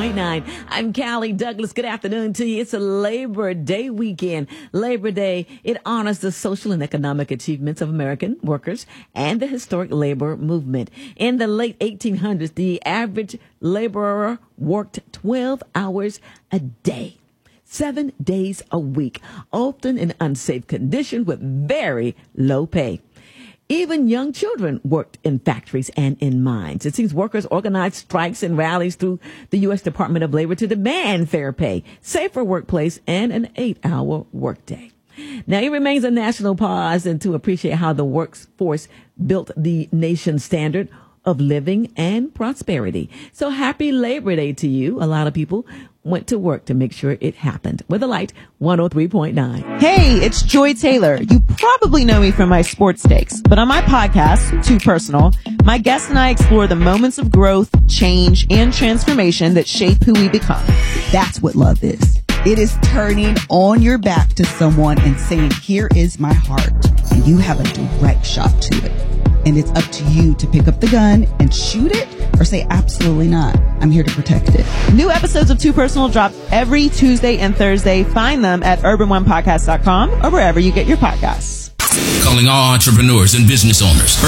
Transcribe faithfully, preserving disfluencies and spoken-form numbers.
point nine. I'm Callie Douglas. Good afternoon to you. It's a Labor Day weekend. Labor Day, it honors the social and economic achievements of American workers and the historic labor movement. In the late eighteen hundreds, the average laborer worked twelve hours a day, seven days a week, often in unsafe conditions with very low pay. Even young children worked in factories and in mines. It seems workers organized strikes and rallies through the U S Department of Labor to demand fair pay, safer workplace, and an eight-hour workday. Now, it remains a national pause and to appreciate how the workforce built the nation's standard of living and prosperity. So happy Labor Day to you. A lot of people went to work to make sure it happened. With a Light, one oh three point nine. Hey, it's Joy Taylor. You probably know me from my sports takes, but on my podcast, Too Personal, my guests and I explore the moments of growth, change, and transformation that shape who we become. That's what love is. It is turning on your back to someone and saying, here is my heart. And you have a direct shot to it. And it's up to you to pick up the gun and shoot it or say, absolutely not. I'm here to protect it. New episodes of Too Personal drop every Tuesday and Thursday. Find them at urban one podcast dot com or wherever you get your podcasts. Calling all entrepreneurs and business owners.